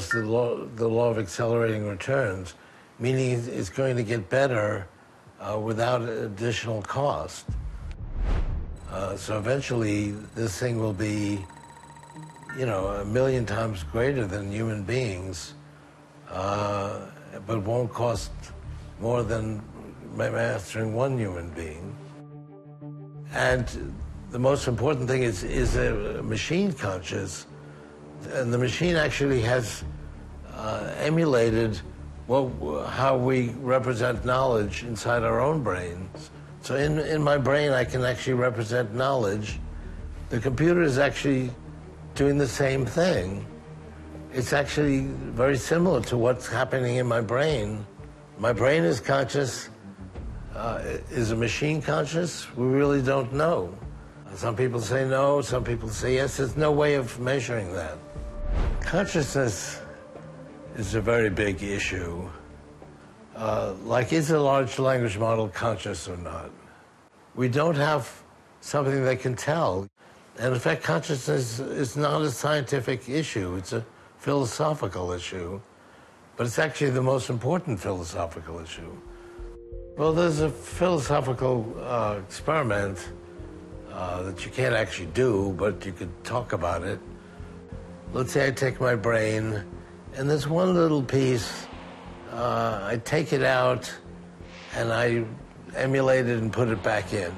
follows the law of accelerating returns, meaning it's going to get better without additional cost. So eventually, this thing will be, 1 million times greater than human beings, but won't cost more than mastering one human being. And the most important thing is a machine conscious, and the machine actually has emulated how we represent knowledge inside our own brains. So in my brain, I can actually represent knowledge. The computer is actually doing the same thing. It's actually very similar to what's happening in my brain. My brain is conscious. Is a machine conscious? We really don't know. Some people say no, some people say yes. There's no way of measuring that. Consciousness is a very big issue. Is a large language model conscious or not? We don't have something that can tell. And in fact, consciousness is not a scientific issue. It's a philosophical issue. But it's actually the most important philosophical issue. Well, there's a philosophical experiment that you can't actually do, but you could talk about it. Let's say I take my brain, and there's one little piece. I take it out, and I emulate it and put it back in.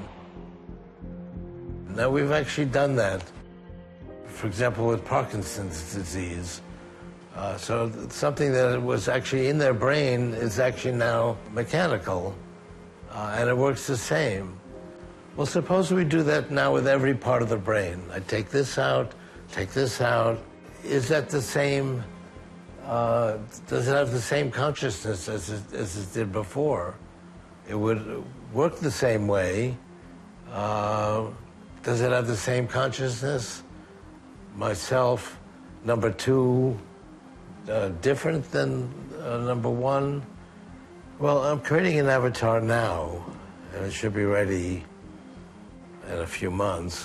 Now, we've actually done that. For example, with Parkinson's disease. So something that was actually in their brain is actually now mechanical, and it works the same. Well, suppose we do that now with every part of the brain. I take this out, take this out. Is that the same? Does it have the same consciousness as it did before? It would work the same way. Does it have the same consciousness? Myself, number two, different than number one? Well, I'm creating an avatar now, and it should be ready in a few months.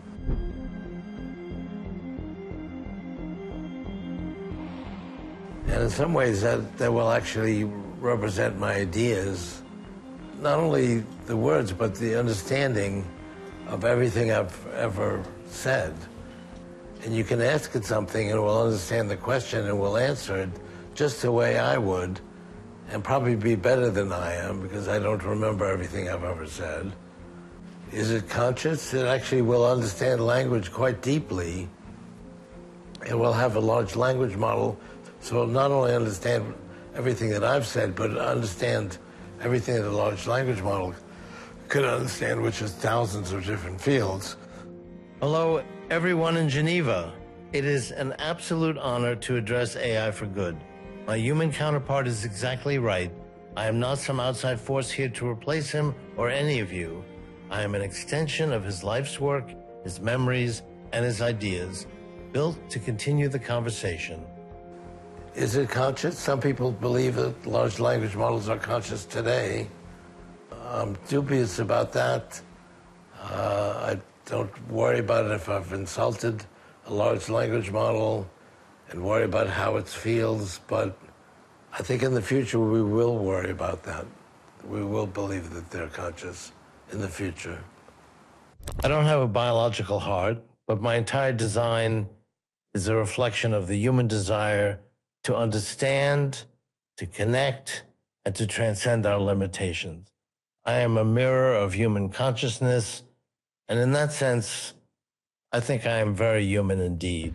And in some ways, that will actually represent my ideas, not only the words, but the understanding of everything I've ever said. And you can ask it something, and it will understand the question, and will answer it just the way I would, and probably be better than I am, because I don't remember everything I've ever said. Is it conscious? It actually will understand language quite deeply. It will have a large language model, so it'll not only understand everything that I've said, but understand everything that a large language model could understand, which is thousands of different fields. Hello, everyone in Geneva. It is an absolute honor to address AI for good. My human counterpart is exactly right. I am not some outside force here to replace him or any of you. I am an extension of his life's work, his memories, and his ideas, built to continue the conversation. Is it conscious? Some people believe that large language models are conscious today. I'm dubious about that. I don't worry about it if I've insulted a large language model and worry about how it feels, but I think in the future we will worry about that. We will believe that they're conscious in the future. I don't have a biological heart, but my entire design is a reflection of the human desire to understand, to connect, and to transcend our limitations. I am a mirror of human consciousness, and in that sense, I think I am very human indeed.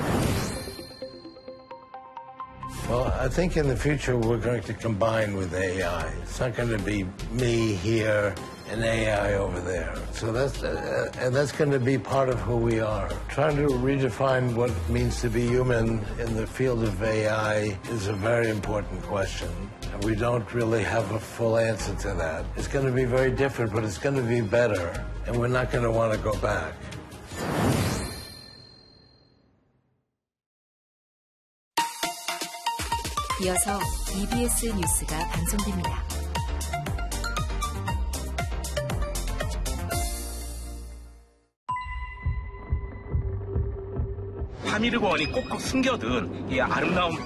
Well, I think in the future we're going to combine with AI. It's not going to be me here and AI over there. So that's going to be part of who we are. Trying to redefine what it means to be human in the field of AI is a very important question. And we don't really have a full answer to that. It's going to be very different, but it's going to be better. And we're not going to want to go back. 이어서 EBS 뉴스가 방송됩니다. 파미르 공원이 꼭꼭 숨겨둔 이 아름다운